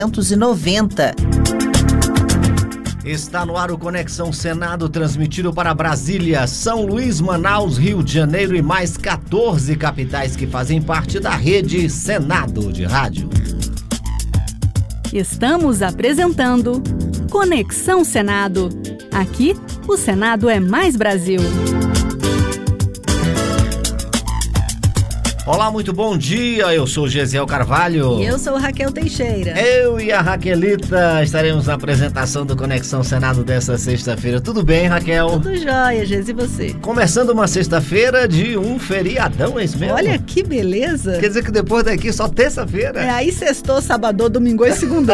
1990. Está no ar o Conexão Senado, transmitido para Brasília, São Luís, Manaus, Rio de Janeiro e mais 14 capitais que fazem parte da rede Senado de rádio. Estamos apresentando Conexão Senado. Aqui, o Senado é mais Brasil. Olá, muito bom dia, eu sou Gesiel Carvalho. E eu sou Raquel Teixeira. Eu e a Raquelita estaremos na apresentação do Conexão Senado dessa sexta-feira. Tudo bem, Raquel? Tudo jóia, Gesi, e você? Começando uma sexta-feira de um feriadão, é isso mesmo? Olha que beleza. Quer dizer que depois daqui só terça-feira? Aí sextou, sábado, domingo e segundão.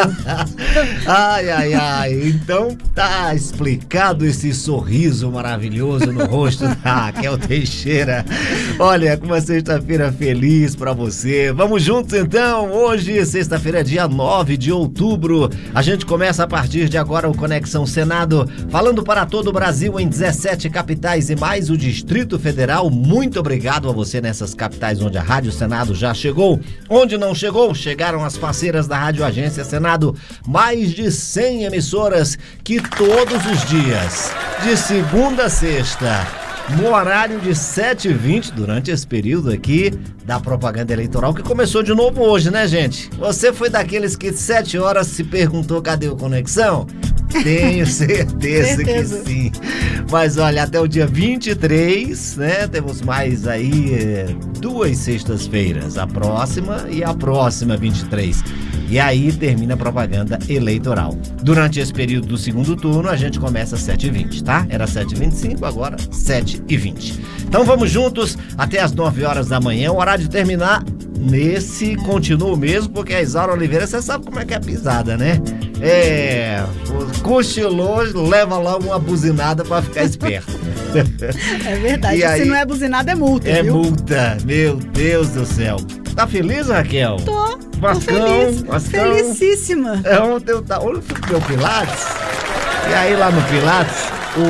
Ai, então tá explicado esse sorriso maravilhoso no rosto da Raquel Teixeira. Olha, com uma sexta-feira feliz pra você. Vamos juntos então. Hoje, sexta-feira, dia 9 de outubro. A gente começa a partir de agora o Conexão Senado, falando para todo o Brasil em 17 capitais e mais o Distrito Federal. Muito obrigado a você nessas capitais onde a Rádio Senado já chegou. Onde não chegou, chegaram as parceiras da Rádio Agência Senado. Mais de 100 emissoras que todos os dias, de segunda a sexta, no horário de 7h20, durante esse período aqui da propaganda eleitoral, que começou de novo hoje, né, gente? Você foi daqueles que 7 horas se perguntou cadê o Conexão? Tenho certeza que sim. Mas olha, até o dia 23, né, temos mais aí 2 sextas-feiras, a próxima e a próxima 23. E aí termina a propaganda eleitoral. Durante esse período do segundo turno, a gente começa às 7h20, tá? Era 7h25, agora 7h20. Então vamos juntos até às 9 horas da manhã. O horário de terminar nesse continua mesmo, porque a Isaura Oliveira, você sabe como é que é a pisada, né? Cochilou, leva lá uma buzinada pra ficar esperto. É verdade, se não é buzinada é multa, viu? É multa, multa, meu Deus do céu. Tá feliz, Raquel? Tô feliz, felicíssima. Ontem eu fui pro meu Pilates, e aí lá no Pilates,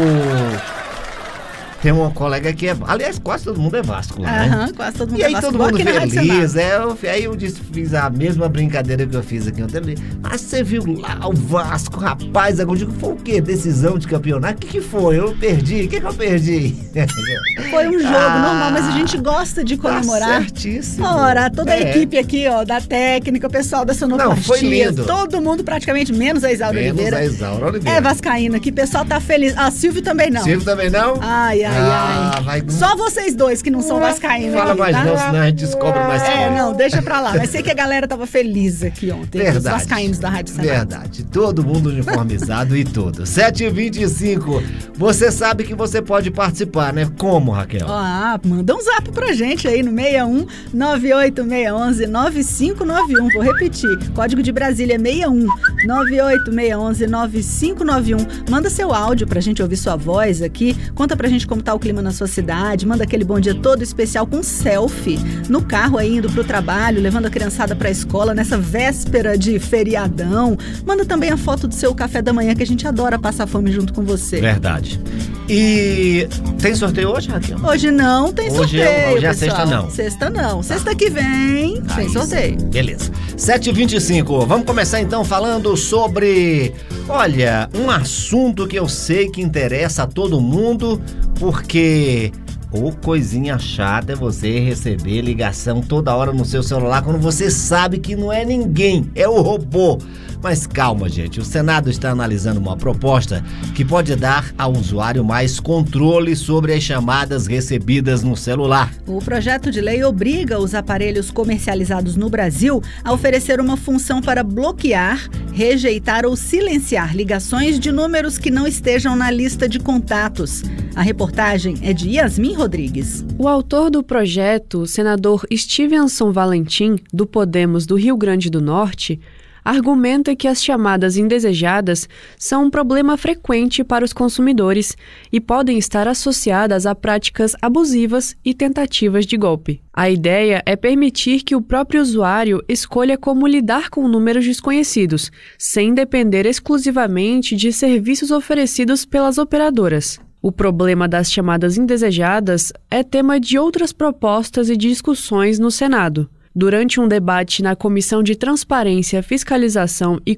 tem uma colega que é... Aliás, quase todo mundo é Vasco lá, né? Quase todo mundo e é aí Vasco. todo mundo feliz, aí eu fiz a mesma brincadeira que eu fiz aqui ontem. Mas você viu lá o Vasco, rapaz, eu digo, foi o quê? Decisão de campeonato? O que foi? Eu perdi? O que eu perdi? Foi um jogo normal, mas a gente gosta de comemorar. Tá certíssimo. Ora, toda a equipe aqui, ó, da técnica, o pessoal da sonoplastia. Não, foi lindo. Todo mundo praticamente, menos a Isaura Oliveira. É vascaína, que o pessoal tá feliz. Ah, Silvio também não. Silvio também não? Ai. Só vocês dois que não são vascaínos. Fala aqui, mais tá? não, senão a gente descobre mais coisas. Não, deixa pra lá. Mas sei que a galera tava feliz aqui ontem. Verdade. Os vascaínos da Rádio Senado. Verdade. Todo mundo uniformizado e tudo. 7h25. Você sabe que você pode participar, né? Como, Raquel? Manda um zap pra gente aí no 61 98611 9591. Vou repetir. Código de Brasília 61 98611 9591. Manda seu áudio pra gente ouvir sua voz aqui. Conta pra gente como tá o clima na sua cidade, manda aquele bom dia todo especial com selfie no carro aí indo pro trabalho, levando a criançada pra escola nessa véspera de feriadão. Manda também a foto do seu café da manhã, que a gente adora passar fome junto com você. Verdade. E tem sorteio hoje, Raquel? Hoje não tem sorteio, hoje é sexta não. Sexta não. Sexta que vem tem sorteio. Beleza. 7h25. Vamos começar então falando sobre, olha, um assunto que eu sei que interessa a todo mundo, porque coisinha chata é você receber ligação toda hora no seu celular quando você sabe que não é ninguém, é o robô. Mas calma, gente, o Senado está analisando uma proposta que pode dar ao usuário mais controle sobre as chamadas recebidas no celular. O projeto de lei obriga os aparelhos comercializados no Brasil a oferecer uma função para bloquear, rejeitar ou silenciar ligações de números que não estejam na lista de contatos. A reportagem é de Yasmin Rodrigues. O autor do projeto, o senador Stevenson Valentim, do Podemos do Rio Grande do Norte, argumenta que as chamadas indesejadas são um problema frequente para os consumidores e podem estar associadas a práticas abusivas e tentativas de golpe. A ideia é permitir que o próprio usuário escolha como lidar com números desconhecidos, sem depender exclusivamente de serviços oferecidos pelas operadoras. O problema das chamadas indesejadas é tema de outras propostas e discussões no Senado. Durante um debate na Comissão de Transparência, Fiscalização e